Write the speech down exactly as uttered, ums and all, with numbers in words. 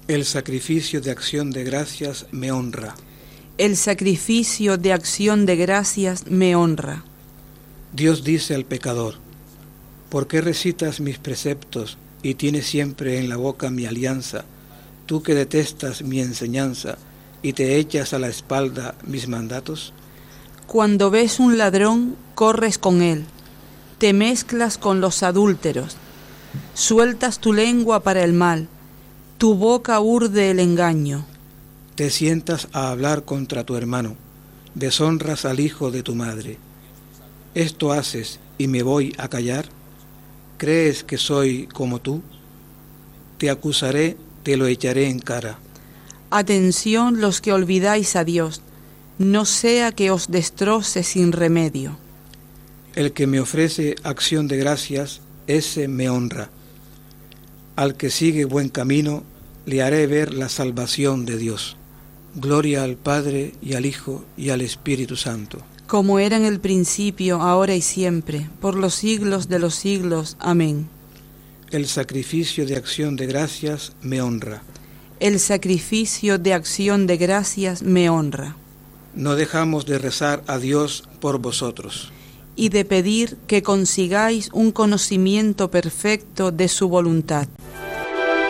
El sacrificio de acción de gracias me honra. El sacrificio de acción de gracias me honra. Dios dice al pecador: ¿por qué recitas mis preceptos y tienes siempre en la boca mi alianza, tú que detestas mi enseñanza y te echas a la espalda mis mandatos? Cuando ves un ladrón, corres con él, te mezclas con los adúlteros, sueltas tu lengua para el mal, tu boca urde el engaño. Te sientas a hablar contra tu hermano, deshonras al hijo de tu madre. ¿Esto haces y me voy a callar? ¿Crees que soy como tú? Te acusaré, te lo echaré en cara. Atención los que olvidáis a Dios, no sea que os destroce sin remedio. El que me ofrece acción de gracias, ese me honra. Al que sigue buen camino, le haré ver la salvación de Dios. Gloria al Padre, y al Hijo, y al Espíritu Santo. Como era en el principio, ahora y siempre, por los siglos de los siglos. Amén. El sacrificio de acción de gracias me honra. El sacrificio de acción de gracias me honra. No dejamos de rezar a Dios por vosotros. Y de pedir que consigáis un conocimiento perfecto de su voluntad.